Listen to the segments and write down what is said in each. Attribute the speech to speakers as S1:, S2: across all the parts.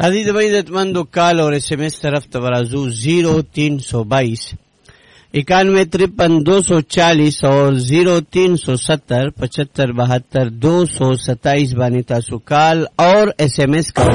S1: راځي د عزتمندو کال اور ایس ایم ایس طرف ته ورازو 0322 9153 اور 0370 75 72 227 باندې تاسو کال اور ایس ایم ایس کوئ.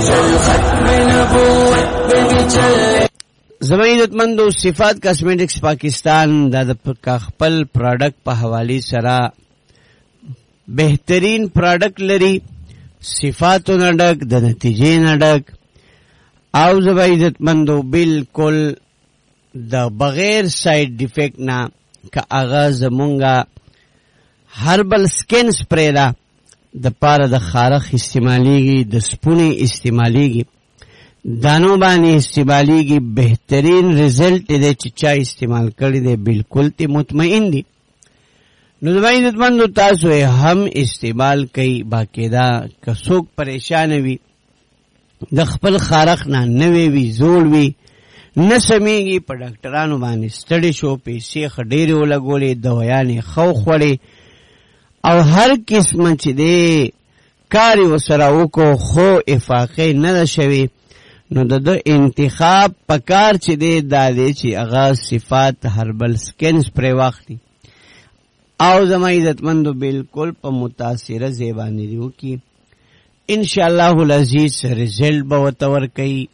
S1: زما عزتمندو صفات کاسمیټکس پاکستان دا د خپل پروډکټ په حواله سره بهترین پروډکټ لري، صفاتو نه ډک، د نتیجې نه ډک، او زما عزتمندو بالکل د بغیر سایډ ډیفیکٹ نه که هغه زمونږه هربل سکین سپری ده د پاره د خارخ استعمالیږي، د سپونې استعمالیږي، دانو باندې استعمالیږي، بهترین ریزلټ دی چې چا استعمال کړی دی بالکل تی مطمئن دی. نو زما عزتمندو تاسو هم استعمال کوي باقاعده. که څوک پریشان وي د خپل خارخ نه نوی وي زوړ وي نه سمیږي، په ډاکټرانو باندې ستړي شو، پیسې ډېرې ولګولې، دوایانې ښه وخوړې او هر قسمه چې دی کار یې ورسره وکړو خو افاقې نه ده شوې، نو د انتخاب په کار چې دی دا دی چې هغه صفات هربل سکین سپری واخلي او زما عزتمندو بالکل په متاثره ځای باندې دی وکړي. انشاءالله العزیز ریزلټ به ورته ورکوي،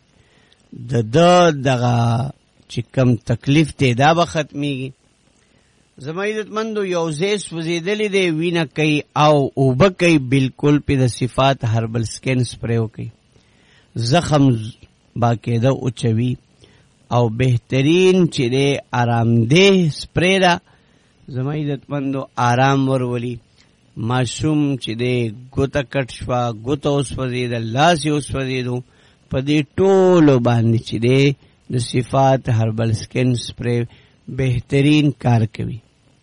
S1: دغه چې کم تکلیف دی دا به ختمیږي. زما عزتمندو یو ځای سوځېدلی دی، وینه کوي او اوبه کوي، بالکل پې د صفات هربل سکین سپری وکوي، زخم باقاعده اوچوي او بهترین چې دی آرامده سپری ده. زما عزتمندو آرام ورولي. معصوم چې دی ګوته کټ شوه، ګوته وسوځېده، لاس یې وسوځېدو، په دې ټولو باندې چې دی د صفات هربل سکین سپری بهترین کار کوي.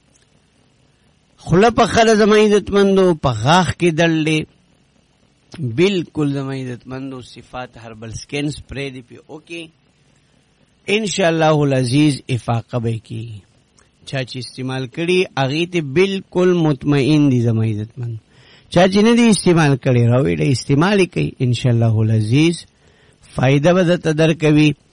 S1: خوله پخه ده زما عزتمندو، په غاښ کې درد دی، بالکل زما عزتمندو صفات هربل سکین سپری دی پې اوکې. انشاءالله العزیز افاقه به کېږي. چا چې استعمال کړي هغې ته بالکل مطمئن دي زما عزتمندو. چا چې نه دي استعمال کړي راوړي استعمال یې کوي، انشاءالله العزیز فائدہ به درته درکوي.